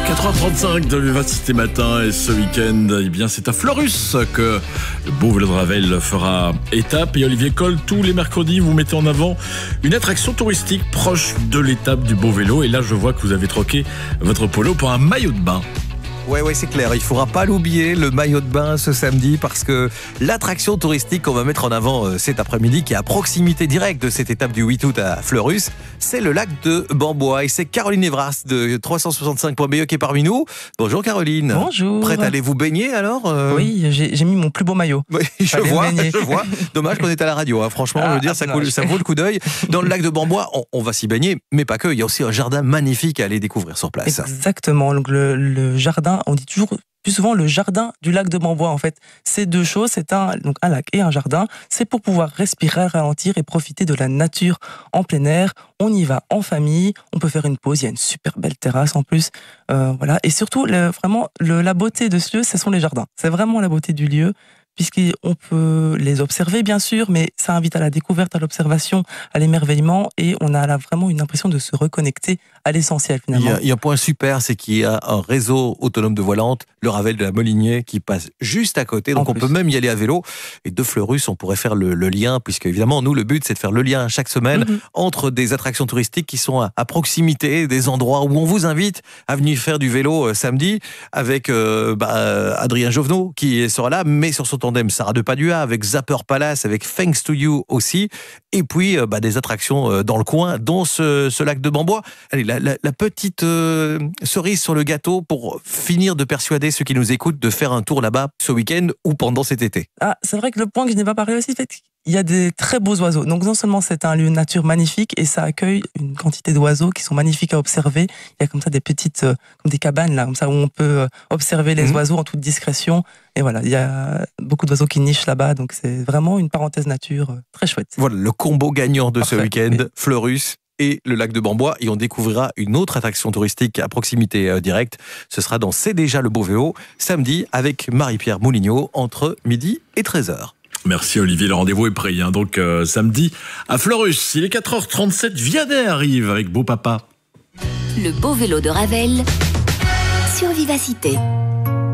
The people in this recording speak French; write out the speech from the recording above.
4h35 de Vivacité Matin et ce week-end, eh bien, c'est à Fleurus que le beau vélo de Ravel fera étape. Et Olivier Coll, tous les mercredis, vous mettez en avant une attraction touristique proche de l'étape du beau vélo. Et là, je vois que vous avez troqué votre polo pour un maillot de bain. Ouais, c'est clair. Il ne faudra pas l'oublier, le maillot de bain ce samedi, parce que l'attraction touristique qu'on va mettre en avant cet après-midi, qui est à proximité directe de cette étape du 8 août à Fleurus, c'est le lac de Bambois. Et c'est Caroline Evras de 365.be qui est parmi nous. Bonjour Caroline. Bonjour. Prête à aller vous baigner alors Oui, j'ai mis mon plus beau maillot. Oui, je vois. Dommage qu'on est à la radio. Franchement, je veux dire, ça vaut le coup d'œil. Dans le lac de Bambois, on va s'y baigner, mais pas que. Il y a aussi un jardin magnifique à aller découvrir sur place. Exactement. Donc le jardin, on dit toujours plus souvent le jardin du lac de Bambois. En fait, c'est deux choses, c'est un lac et un jardin. C'est pour pouvoir respirer, ralentir et profiter de la nature en plein air. On y va en famille, on peut faire une pause. Il y a une super belle terrasse en plus, voilà. Et surtout, la beauté de ce lieu, ce sont les jardins. C'est vraiment la beauté du lieu, puisqu'on peut les observer bien sûr, mais ça invite à la découverte, à l'observation, à l'émerveillement, et on a là vraiment une impression de se reconnecter à l'essentiel finalement. Il y a un point super, c'est qu'il y a un réseau autonome de voie lente, le Ravel de la Molinier, qui passe juste à côté, donc on peut même y aller à vélo. Et de Fleurus, on pourrait faire le lien, puisque évidemment, nous, le but, c'est de faire le lien chaque semaine entre des attractions touristiques qui sont à proximité, des endroits où on vous invite à venir faire du vélo samedi, avec Adrien Jovenot, qui sera là, mais sur son tandem Sarah Depadua, avec Zapper Palace, avec Thanks to You aussi, et puis des attractions dans le coin, dont ce lac de Bambois. Allez, la petite cerise sur le gâteau pour finir de persuader ceux qui nous écoutent de faire un tour là-bas ce week-end ou pendant cet été. Ah, c'est vrai que le point que je n'ai pas parlé aussi, il y a des très beaux oiseaux. Donc non seulement c'est un lieu de nature magnifique, et ça accueille une quantité d'oiseaux qui sont magnifiques à observer. Il y a comme ça des petites, comme des cabanes là, comme ça où on peut observer les oiseaux en toute discrétion. Et voilà, il y a beaucoup d'oiseaux qui nichent là-bas, donc c'est vraiment une parenthèse nature très chouette. Voilà le combo gagnant de ce week-end, Fleurus et le lac de Bambois, et on découvrira une autre attraction touristique à proximité directe. Ce sera dans C'est déjà le beau vélo, samedi avec Marie-Pierre Moulignot, entre midi et 13h. Merci Olivier, le rendez-vous est pris. Donc samedi à Fleurus, il est 4h37, Vianney arrive avec Beau Papa. Le beau vélo de Ravel sur Vivacité.